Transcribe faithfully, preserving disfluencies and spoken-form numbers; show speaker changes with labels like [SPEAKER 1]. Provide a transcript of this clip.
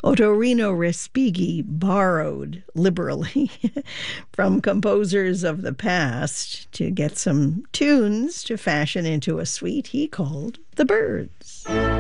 [SPEAKER 1] Ottorino Respighi borrowed liberally from composers of the past to get some tunes to fashion into a suite he called The Birds.